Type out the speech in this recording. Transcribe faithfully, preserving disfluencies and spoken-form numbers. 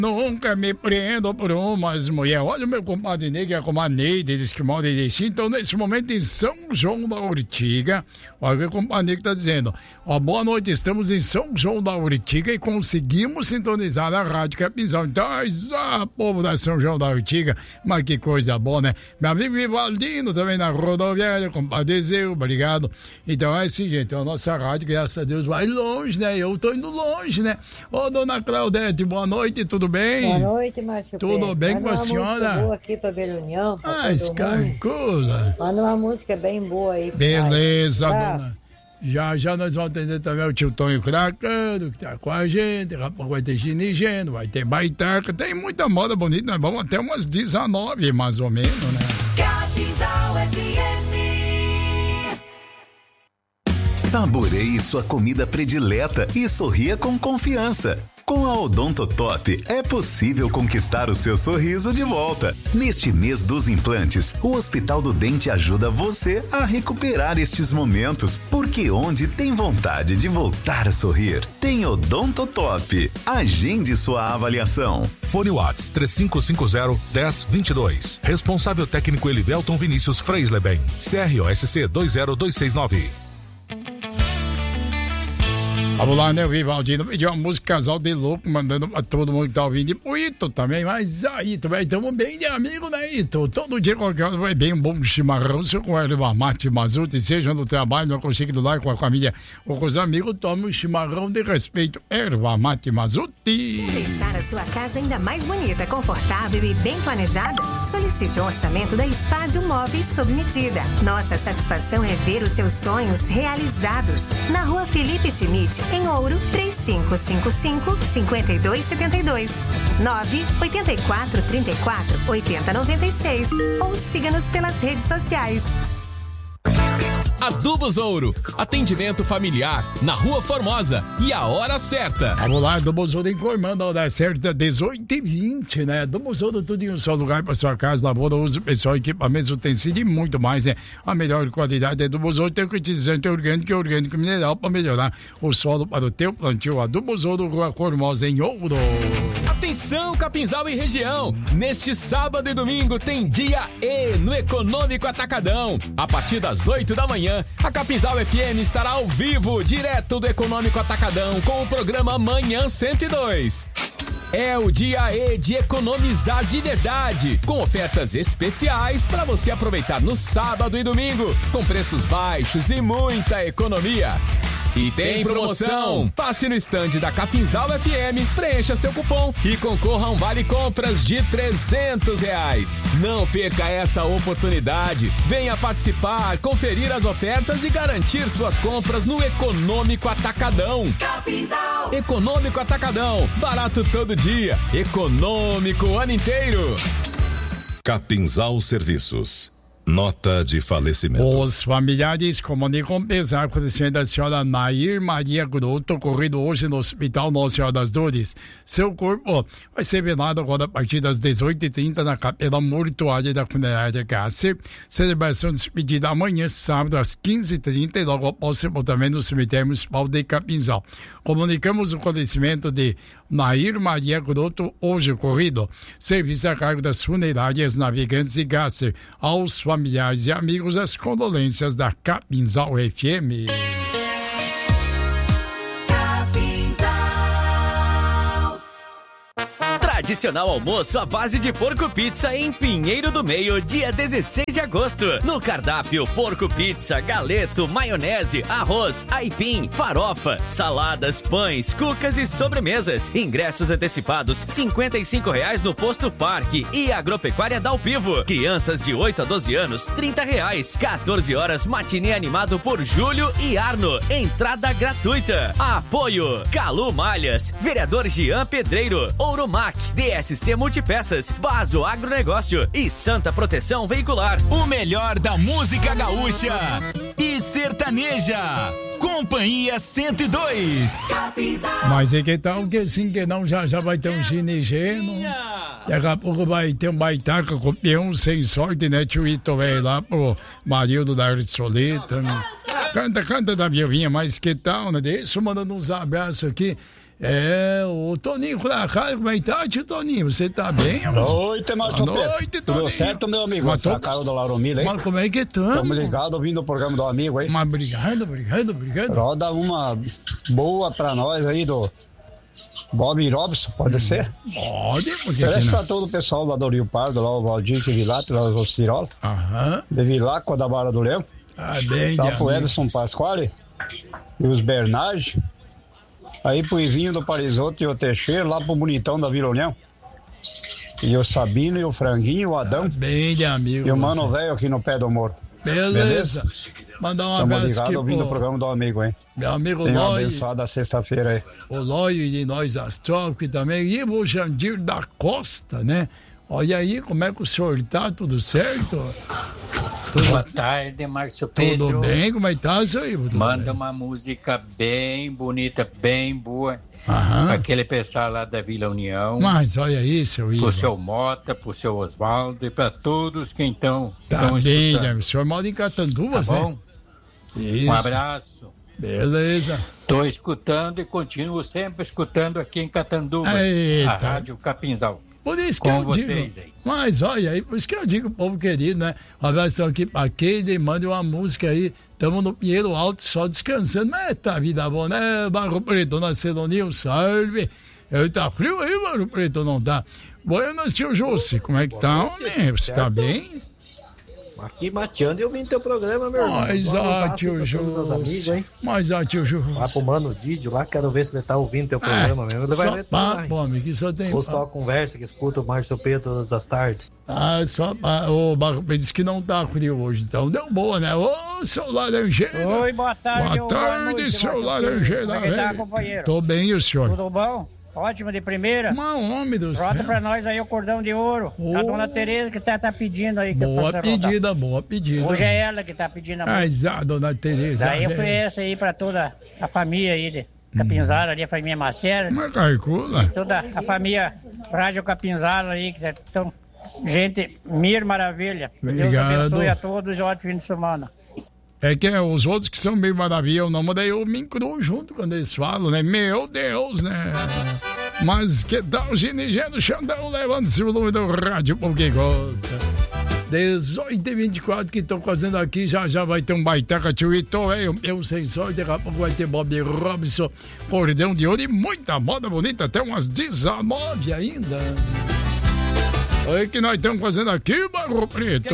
Nunca me prendo por umas mulheres. Olha o meu compadre Ney, a comadre Neide, diz que mora em Erechim. Então, nesse momento, em São João da Ortiga, olha o que o compadre Ney está dizendo. Ó, boa noite, estamos em São João da Ortiga e conseguimos sintonizar a Rádio Capinzal. Então, ah, povo da São João da Ortiga, mas que coisa boa, né? Meu amigo Vivaldino também na rodoviária, compadre Zeu, obrigado. Então, é assim, gente, a nossa rádio, graças a Deus, vai longe, né? Eu tô indo longe, né? Ô, dona Claudete, boa noite, tudo bem? Boa noite, Márcio. Tudo bem Manda com a senhora? Manda boa aqui pra Belunião. Ah, escarcula. Manda uma música bem boa aí. Beleza, dona. Já, já nós vamos atender também o tio Tonho Cracando, que tá com a gente. Daqui a pouco vai ter Ginigeno, vai ter Baitaca. Tem muita moda bonita, nós vamos até umas dezenove, mais ou menos, né? Capinzal F M. Saboreie sua comida predileta e sorria com confiança. Com a Odontotop é possível conquistar o seu sorriso de volta. Neste mês dos implantes, o Hospital do Dente ajuda você a recuperar estes momentos, porque onde tem vontade de voltar a sorrir, tem Odontotop. Agende sua avaliação. Fone Whats três cinco cinco zero, um zero dois dois. Responsável técnico Elivelton Vinícius Freisleben. C R O S C dois zero dois seis nove. Vamos lá, né, o Vivaldino pediu uma música Casal de Louco, mandando pra todo mundo que tá ouvindo. E pro Ito também, mas aí, também estamos bem de amigo, né, Ito? Todo dia, qualquer hora, vai bem um bom chimarrão, seu com erva mate, mazuti, seja no trabalho, no aconchego do lar, com a família ou com os amigos, tome um chimarrão de respeito, erva mate, mazuti. Quer deixar a sua casa ainda mais bonita, confortável e bem planejada? Solicite um orçamento da Espásio Móveis sob medida. Nossa satisfação é ver os seus sonhos realizados. Na rua Felipe Schmidt, em Ouro, três cinco cinco cinco, cinco dois sete dois, nove oito quatro, três quatro, oito zero nove seis ou siga-nos pelas redes sociais. Adubos Ouro, atendimento familiar na Rua Formosa e a hora certa. Vamos lá, Adubos Ouro informando a hora certa, dezoito e vinte, né? Adubos Ouro, tudo em um só lugar para sua casa, lavoura, uso pessoal, equipamentos, utensílios e muito mais, né? A melhor qualidade é Adubos Ouro, tem fertilizante orgânico e orgânico mineral para melhorar o solo para o teu plantio. Adubos Ouro, Rua Formosa, em Ouro. Atenção, Capinzal e região! Neste sábado e domingo tem dia E no Econômico Atacadão. A partir das oito da manhã, a Capinzal F M estará ao vivo, direto do Econômico Atacadão, com o programa Manhã cento e dois. É o dia E de economizar de verdade, com ofertas especiais para você aproveitar no sábado e domingo, com preços baixos e muita economia. E tem promoção! Passe no estande da Capinzal F M, preencha seu cupom e concorra a um vale compras de trezentos reais. Não perca essa oportunidade. Venha participar, conferir as ofertas e garantir suas compras no Econômico Atacadão. Capinzal. Econômico Atacadão, barato todo dia, econômico o ano inteiro. Capinzal Serviços. Nota de falecimento. Os familiares comunicam pesar com o falecimento da senhora Nair Maria Groto, ocorrido hoje no Hospital Nossa Senhora das Dores. Seu corpo vai ser velado agora a partir das dezoito e trinta na capela mortuária da funerária Gasser. Celebração de despedida amanhã, sábado, às quinze e trinta e logo após o sepultamento no cemitério municipal de Capinzal. Comunicamos o falecimento de Nair Maria Groto, hoje ocorrido. Serviço a cargo das funerárias Navegantes e Gasser. Aos familiares e amigos, as condolências da Capinzal F M. Tradicional almoço à base de porco pizza em Pinheiro do Meio, dia dezesseis de agosto. No cardápio, porco pizza, galeto, maionese, arroz, aipim, farofa, saladas, pães, cucas e sobremesas. Ingressos antecipados, cinquenta e cinco reais no Posto Parque e Agropecuária Dalpivo. Crianças de oito a doze anos, trinta reais. quatorze horas, matinê animado por Júlio e Arno. Entrada gratuita. Apoio, Calu Malhas, vereador Jean Pedreiro, Ouromac, D S C Multipeças, Baso Agronegócio e Santa Proteção Veicular. O melhor da música gaúcha e sertaneja. Companhia cento e dois. Mas é que tal que sim que não, já, já vai ter um ginigeno. Daqui a pouco vai ter um baitaca com peão sem sorte, né, tio Ito, velho, lá pro marido da Arsoleta. Canta, canta da violinha, mas que tal, né? Deixa eu mandando uns abraços aqui. É, o Toninho da casa, como é que tá, tio Toninho? Você tá bem? Boa noite, Márcio Pedro. Boa noite, Toninho. Tudo certo, meu amigo? Mas tô... Carlos do Lauromila, hein? Mas como é que estamos? Estamos ligados ouvindo o programa do amigo, hein? Mas obrigado, obrigado, obrigado. Roda uma boa pra nós aí do Bob Robson, pode hum. ser? Pode, porque parece pra todo o pessoal lá do Rio Pardo, lá o Valdir que Vilato, lá os Cirola. Aham. De Vilaco, da Barra do Leão. Ah, bem, tá pro Everson Pasquale e os Bernardi. Aí pro Ivinho do Parisoto e o Teixeira, lá pro Bonitão da Vila União. E o Sabino e o Franguinho, o Adão. Ah, bem, de amigo. E o Mano Velho aqui no Pé do Morto. Beleza. Beleza? Mandar um Estamos abraço ligados ouvindo pro... o programa do amigo, hein? Meu amigo Tenha Lói. uma abençoada sexta-feira aí. O Lói de nós Astrófico também. E o Jandir da Costa, né? Olha aí, como é que o senhor tá? Tudo certo? Tudo... Boa tarde, Márcio Pedro. Tudo bem? Como é que tá, seu Ivo? Manda bem? uma música bem bonita, bem boa. Aham. Para aquele pessoal lá da Vila União. Mas olha aí, seu Ivo. Pro seu Mota, pro seu Oswaldo e para todos que então tá estão bem, escutando. né? O senhor mora em Catanduvas, tá bom? Né? Isso. Um abraço. Beleza. Estou escutando e continuo sempre escutando aqui em Catanduvas. Eita. A Rádio Capinzal. Por isso com que eu vocês digo, aí. Mas olha aí, por isso que eu digo, povo querido, né? Um abraço aqui pra Keide, mande uma música aí. Estamos no Pinheiro Alto, só descansando. Mas tá vida boa, né? Barro Preto, na Cedoninho, salve. Eu tá frio aí, Barro Preto, não tá? Buenas, tio José, como é que tá, homem? Você tá bem? Aqui mateando e ouvindo teu programa, meu irmão. Mas, ah, tio José. Mas, ah, tio José. Lá pro Mano Didio, lá quero ver se ele tá ouvindo teu programa é, mesmo. Ele vai só papo, homem, que só tem Ou só conversa que escuta o Márcio Pedro todas as tardes. Ah, só o Barro disse que não tá frio hoje, então deu boa, né? Ô, seu Laranjeira. Oi, boa tarde. Boa tarde, noite, seu Laranjeira. Como é que tá, companheiro? Tô bem, e o senhor? Tudo bom? Ótimo, de primeira. Mas, homem do céu. Bota pra nós aí o cordão de ouro. Oh. A dona Tereza que tá, tá pedindo aí. Que boa pedida, rodar. boa pedida. Hoje é ela que tá pedindo a música. Ah, dona Tereza. Daí eu ofereço aí pra toda a família aí de Capinzala, hum. ali a família Macera. Mas calcula. Toda a família Rádio Capinzala aí, que estão... Gente, mir maravilha. Obrigado. Deus abençoe a todos e ótimo fim de semana. É que é, os outros que são bem maravilha, não, mas daí eu me incluo junto quando eles falam, né? Meu Deus, né? Mas que tal, Ginigeno Xandão, levando-se o volume do rádio, porque gosta. dezoito e vinte e quatro que estão fazendo aqui, já já vai ter um baitaca, tio Ito, eu, eu sem sorte, daqui a pouco vai ter Bob Robson, cordão de ouro e muita moda bonita, até umas dezenove ainda. Olha que nós estamos fazendo aqui, Barro Preto.